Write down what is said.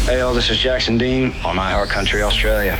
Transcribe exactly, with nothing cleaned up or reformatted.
Hey, all, this is Jackson Dean on iHeart Country Australia.